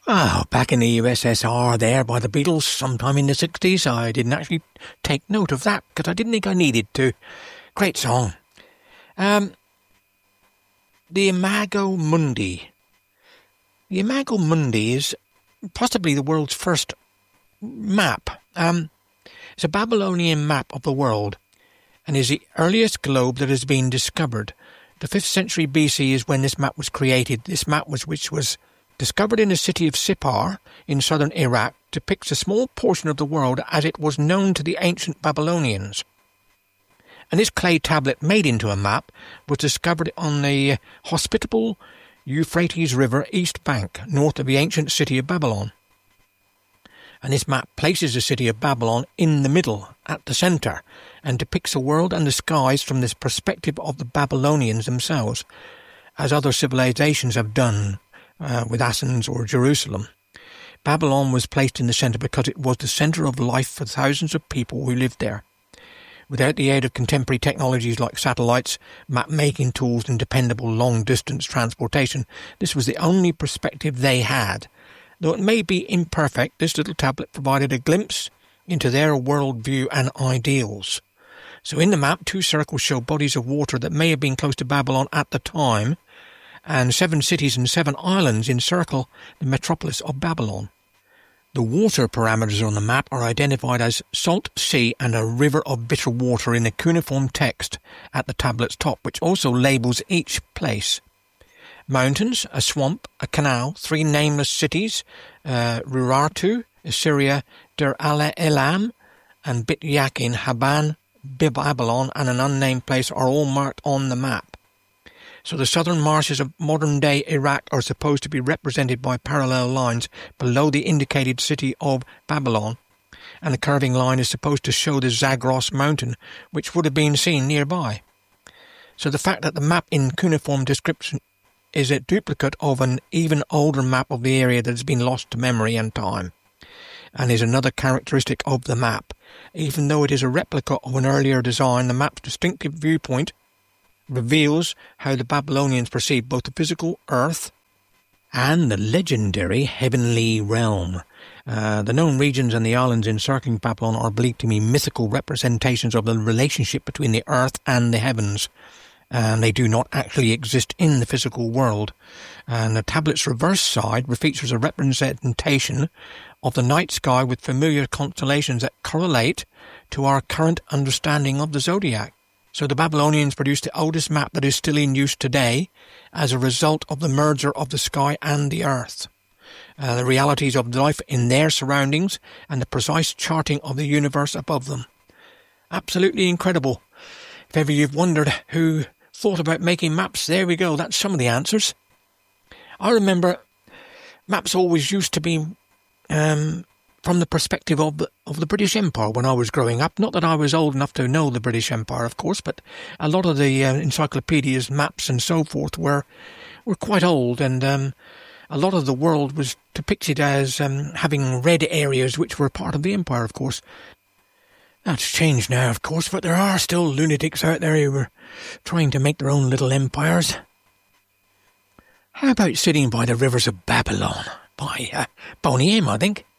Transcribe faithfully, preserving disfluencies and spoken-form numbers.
Oh, back in the U S S R there by the Beatles sometime in the sixties. I didn't actually take note of that because I didn't think I needed to. Great song. Um, the Imago Mundi. The Imago Mundi is possibly the world's first map. Um, it's a Babylonian map of the world and is the earliest globe that has been discovered. The fifth century B C is when this map was created. This map was which was discovered in the city of Sippar in southern Iraq, depicts a small portion of the world as it was known to the ancient Babylonians. And this clay tablet made into a map was discovered on the hospitable Euphrates River east bank, north of the ancient city of Babylon. And this map places the city of Babylon in the middle, at the centre, and depicts the world and the skies from this perspective of the Babylonians themselves, as other civilizations have done uh, with Athens or Jerusalem. Babylon was placed in the centre because it was the centre of life for thousands of people who lived there. Without the aid of contemporary technologies like satellites, map-making tools and dependable long-distance transportation, this was the only perspective they had. Though it may be imperfect, this little tablet provided a glimpse into their world-view and ideals. So in the map, two circles show bodies of water that may have been close to Babylon at the time, and seven cities and seven islands encircle the metropolis of Babylon. The water parameters on the map are identified as salt sea and a river of bitter water in the cuneiform text at the tablet's top, which also labels each place. Mountains, a swamp, a canal, three nameless cities, uh, Rurartu, Assyria, Der Elam, and Bit Yakin, Haban, Babylon, and an unnamed place are all marked on the map. So the southern marshes of modern-day Iraq are supposed to be represented by parallel lines below the indicated city of Babylon, and the curving line is supposed to show the Zagros mountain, which would have been seen nearby. So the fact that the map in cuneiform description is a duplicate of an even older map of the area that has been lost to memory and time, and is another characteristic of the map. Even though it is a replica of an earlier design, the map's distinctive viewpoint reveals how the Babylonians perceived both the physical earth and the legendary heavenly realm. Uh, the known regions and the islands encircling Babylon are believed to be mythical representations of the relationship between the earth and the heavens, and they do not actually exist in the physical world. And the tablet's reverse side features a representation of the night sky with familiar constellations that correlate to our current understanding of the zodiac. So the Babylonians produced the oldest map that is still in use today as a result of the merger of the sky and the earth, uh, the realities of life in their surroundings, and the precise charting of the universe above them. Absolutely incredible. If ever you've wondered who thought about making maps, there we go. That's some of the answers. I remember maps always used to be um, from the perspective of the, of the British Empire when I was growing up. Not that I was old enough to know the British Empire, of course, but a lot of the uh, encyclopedias, maps and so forth were were quite old, and um, a lot of the world was depicted as um, having red areas which were part of the empire, of course. That's changed now, of course, but there are still lunatics out there who are trying to make their own little empires. How about sitting by the rivers of Babylon? By uh, Boney M, I think.